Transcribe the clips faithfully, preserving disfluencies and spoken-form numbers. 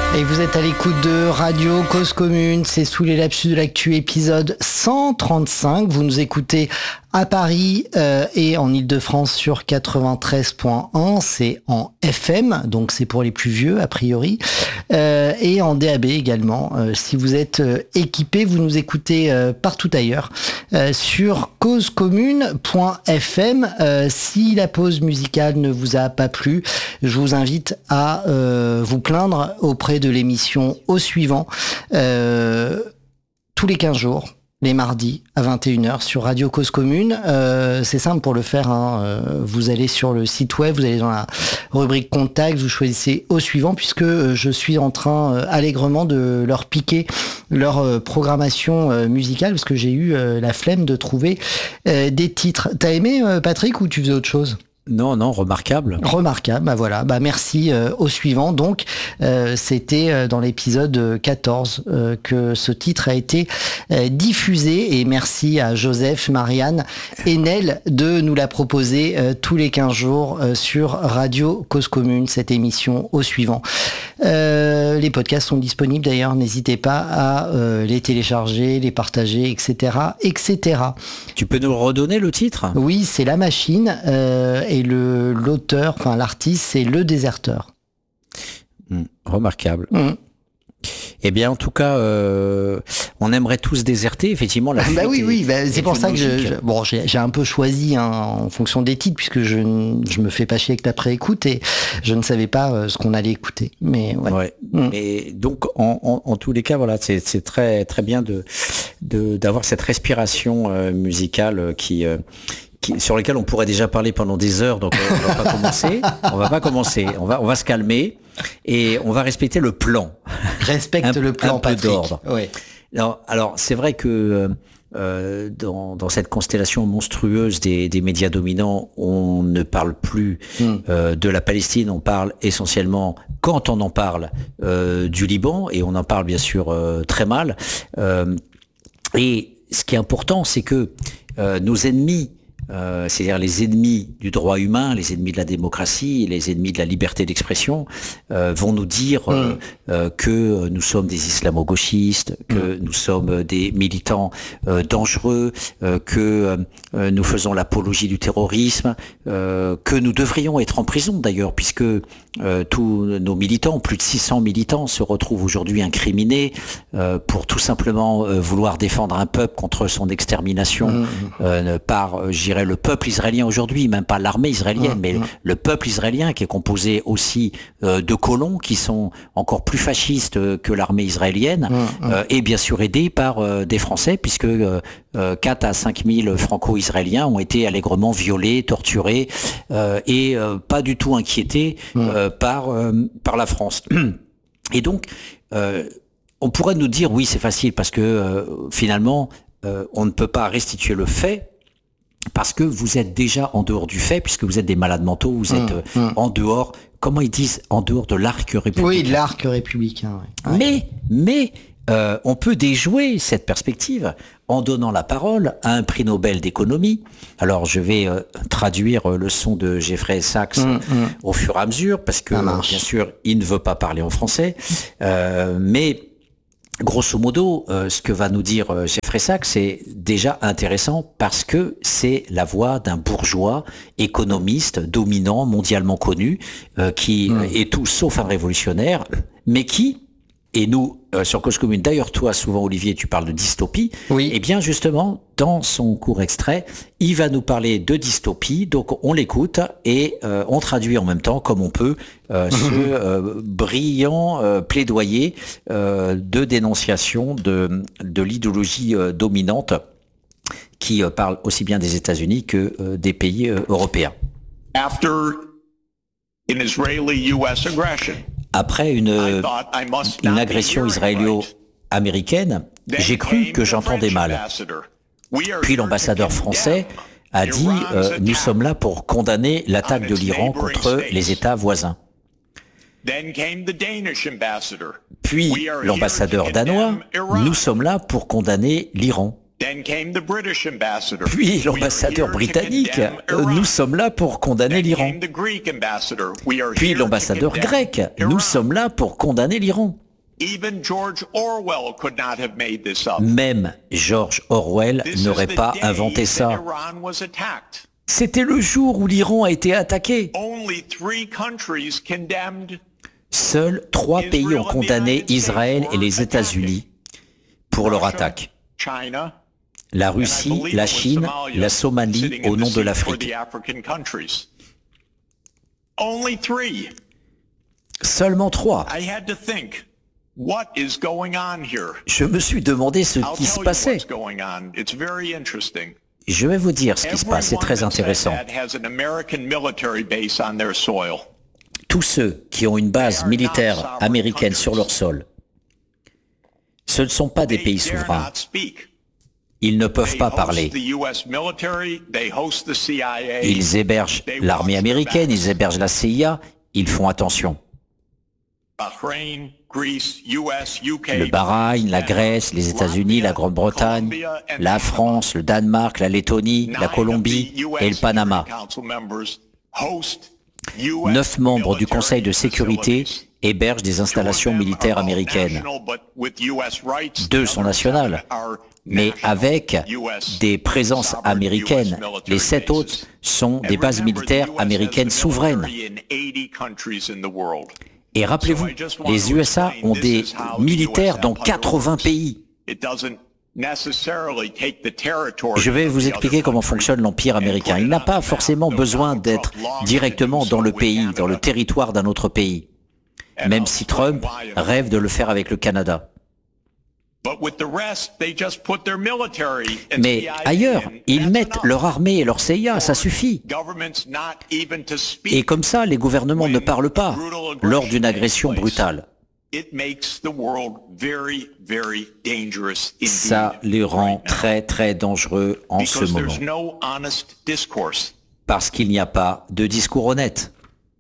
Et vous êtes à l'écoute de Radio Cause Commune, c'est Sous les lapsus de l'actu, épisode cent trente-cinq. Vous nous écoutez à Paris euh, et en Île-de-France sur quatre-vingt-treize point un, c'est en F M, donc c'est pour les plus vieux a priori, euh, et en D A B également. Euh, si vous êtes euh, équipé, vous nous écoutez euh, partout ailleurs euh, sur cause commune point f m. Euh, si la pause musicale ne vous a pas plu, je vous invite à euh, vous plaindre auprès de l'émission Au Suivant, euh, tous les quinze jours. Les mardis à vingt et une heures sur Radio Cause Commune. Euh, c'est simple pour le faire. Hein. Euh, vous allez sur le site web, vous allez dans la rubrique Contact, vous choisissez Au Suivant, puisque euh, je suis en train euh, allègrement de leur piquer leur euh, programmation euh, musicale, parce que j'ai eu euh, la flemme de trouver euh, des titres. T'as aimé, euh, Patrick, ou tu faisais autre chose ? Non, non, remarquable. Remarquable, bah voilà, bah merci euh, Au Suivant. Donc, euh, c'était euh, dans l'épisode quatorze euh, que ce titre a été euh, diffusé, et merci à Joseph, Marianne et Nel de nous la proposer euh, tous les quinze jours euh, sur Radio Cause Commune, cette émission Au Suivant. Euh, les podcasts sont disponibles d'ailleurs, n'hésitez pas à euh, les télécharger, les partager, et cetera, et cetera. Tu peux nous redonner le titre ? Oui, c'est La Machine, euh, et le l'auteur, enfin l'artiste, c'est Le Déserteur. Mmh, remarquable. Mmh. Eh bien, en tout cas, euh, on aimerait tous déserter, effectivement. La bah oui, oui, bah, c'est pour ça que je, je bon, j'ai, j'ai un peu choisi hein, en fonction des titres, puisque je je me fais pas chier avec la pré-écoute et je ne savais pas euh, ce qu'on allait écouter. Mais ouais. ouais. Mmh. Et donc, en, en, en tous les cas, voilà, c'est, c'est très très bien de, de d'avoir cette respiration euh, musicale qui euh, Qui, sur lesquels on pourrait déjà parler pendant des heures, donc on va pas commencer. On va pas commencer. On va, on va se calmer et on va respecter le plan. Respecte un, le plan, un peu Patrick. d'ordre. Ouais. Alors, alors, c'est vrai que euh, dans, dans cette constellation monstrueuse des, des médias dominants, on ne parle plus mm. euh, de la Palestine. On parle essentiellement, quand on en parle, euh, du Liban, et on en parle bien sûr euh, très mal. Euh, et ce qui est important, c'est que euh, nos ennemis, Euh, c'est-à-dire les ennemis du droit humain, les ennemis de la démocratie, les ennemis de la liberté d'expression, euh, vont nous dire euh, mmh. euh, que nous sommes des islamo-gauchistes, que mmh. nous sommes des militants euh, dangereux, euh, que euh, nous faisons l'apologie du terrorisme, euh, que nous devrions être en prison d'ailleurs, puisque euh, tous nos militants, plus de six cents militants, se retrouvent aujourd'hui incriminés euh, pour tout simplement euh, vouloir défendre un peuple contre son extermination mmh. euh, par, euh, j'irais, le peuple israélien aujourd'hui, même pas l'armée israélienne, mmh, mais mmh. le peuple israélien qui est composé aussi euh, de colons qui sont encore plus fascistes euh, que l'armée israélienne, mmh, mmh. Euh, et bien sûr aidés par euh, des Français, puisque euh, euh, quatre à cinq mille franco-israéliens ont été allègrement violés, torturés euh, et euh, pas du tout inquiétés euh, mmh. par, euh, par la France. Et donc, euh, on pourrait nous dire, oui, c'est facile, parce que euh, finalement, euh, on ne peut pas restituer le fait, parce que vous êtes déjà en dehors du fait, puisque vous êtes des malades mentaux, vous êtes mmh, euh, mmh. en dehors, comment ils disent, en dehors de l'arc républicain. Oui, l'arc républicain. Ouais. Mais, mais euh, on peut déjouer cette perspective en donnant la parole à un prix Nobel d'économie. Alors, je vais euh, traduire le son de Jeffrey Sachs mmh, mmh. au fur et à mesure, parce que, bien sûr, il ne veut pas parler en français, euh, mais grosso modo, euh, ce que va nous dire euh, Jeffrey Sachs, c'est déjà intéressant parce que c'est la voix d'un bourgeois économiste dominant, mondialement connu, euh, qui mmh. est tout sauf un révolutionnaire, mais qui, et nous, euh, sur Cause Commune, d'ailleurs toi souvent Olivier, tu parles de dystopie, oui. Et bien justement, dans son court extrait, il va nous parler de dystopie, donc on l'écoute et euh, on traduit en même temps, comme on peut, euh, ce euh, brillant euh, plaidoyer euh, de dénonciation de, de l'idéologie euh, dominante qui euh, parle aussi bien des États-Unis que euh, des pays euh, européens. After an Israeli-U S aggression, Après une, une agression israélo-américaine, j'ai cru que j'entendais mal. Puis l'ambassadeur français a dit euh, « Nous sommes là pour condamner l'attaque de l'Iran contre les États voisins ». Puis l'ambassadeur danois « Nous sommes là pour condamner l'Iran ». Then came the British ambassador. Puis l'ambassadeur britannique, euh, nous sommes là pour condamner l'Iran. Puis l'ambassadeur grec, nous sommes là pour condamner l'Iran. Even George Orwell could not have made this up. Même George Orwell This n'aurait is the pas day inventé that ça. Iran was attacked. C'était le jour où l'Iran a été attaqué. Only three countries condemned Seuls trois pays ont condamné Israël et les États-Unis pour leur Russia, attaque. China, La and I Russie, believe la it was Chine, Somalia, la Somalie sitting au in the nom de seat for l'Afrique. the African countries. Only three. Seulement trois. I had to think, what is going on here? Je me suis demandé ce I'll qui se tell you passait. what's going on. It's very interesting. Je vais vous dire ce qui se passe, c'est Everyone très that said intéressant. that has an American military base on their soil. Tous ceux qui ont une base militaire américaine sur leur sol, ce ne sont pas des They pays dare souverains. not speak. Ils ne peuvent They pas host parler. the U S military, they host the C I A. Ils hébergent l'armée américaine, ils hébergent la C I A, ils font attention. Bahrain, Greece, U S, U K, Le Bahreïn, la Grèce, les États-Unis, la Grande-Bretagne, la France, le Danemark, la Lettonie, la Colombie et le Panama. Neuf membres du Conseil de sécurité hébergent des installations militaires américaines. Deux sont nationales, mais avec des présences américaines. Les sept autres sont des bases militaires américaines souveraines. Et rappelez-vous, les U S A ont des militaires dans quatre-vingts pays. Je vais vous expliquer comment fonctionne l'Empire américain. Il n'a pas forcément besoin d'être directement dans le pays, dans le territoire d'un autre pays, même si Trump rêve de le faire avec le Canada. Mais ailleurs, ils mettent leur armée et leur C I A, ça suffit. Et comme ça, les gouvernements ne parlent pas lors d'une agression brutale. Ça les rend très très dangereux en ce moment. Parce qu'il n'y a pas de discours honnête.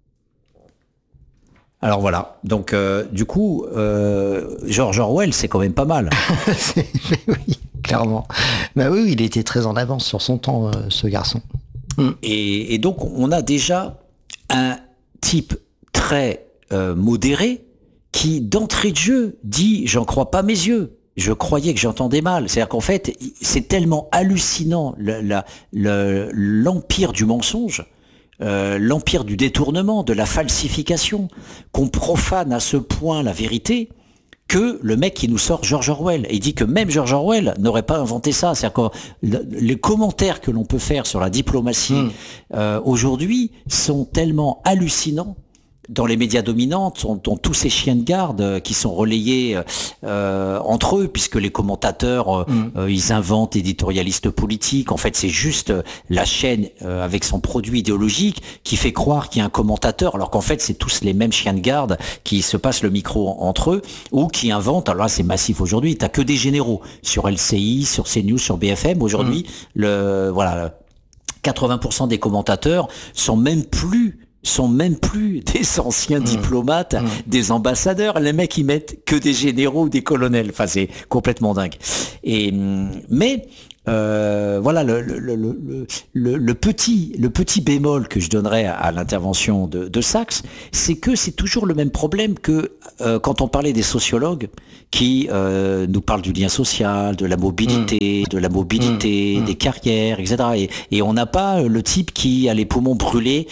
Alors voilà, donc euh, du coup, euh, George Orwell, c'est quand même pas mal. Oui, clairement. Bah oui, il était très en avance sur son temps, euh, ce garçon. Mm. Et, et donc, on a déjà un type très euh, modéré qui, d'entrée de jeu, dit « j'en crois pas mes yeux ». Je croyais que j'entendais mal. C'est-à-dire qu'en fait, c'est tellement hallucinant, le, la, le, l'empire du mensonge, Euh, l'empire du détournement, de la falsification, qu'on profane à ce point la vérité, que le mec qui nous sort George Orwell, et il dit que même George Orwell n'aurait pas inventé ça. C'est-à-dire que les commentaires que l'on peut faire sur la diplomatie mmh. euh, aujourd'hui sont tellement hallucinants dans les médias dominants, ont, ont tous ces chiens de garde qui sont relayés euh, entre eux, puisque les commentateurs, euh, mmh. euh, ils inventent éditorialistes politiques. En fait, c'est juste la chaîne euh, avec son produit idéologique qui fait croire qu'il y a un commentateur, alors qu'en fait, c'est tous les mêmes chiens de garde qui se passent le micro en, entre eux, ou qui inventent, alors là, c'est massif aujourd'hui, t'as que des généraux sur L C I, sur CNews, sur B F M. Aujourd'hui, mmh. le voilà, quatre-vingts pour cent des commentateurs sont même plus sont même plus des anciens mmh. diplomates, mmh. des ambassadeurs. Les mecs, ils mettent que des généraux ou des colonels. Enfin, c'est complètement dingue. Et, mais, euh, voilà, le, le, le, le, le, le, petit, le petit bémol que je donnerais à, à l'intervention de, de Sachs, c'est que c'est toujours le même problème que euh, quand on parlait des sociologues qui euh, nous parlent du lien social, de la mobilité, mmh. de la mobilité, mmh. des carrières, et cetera. Et, et on n'a pas le type qui a les poumons brûlés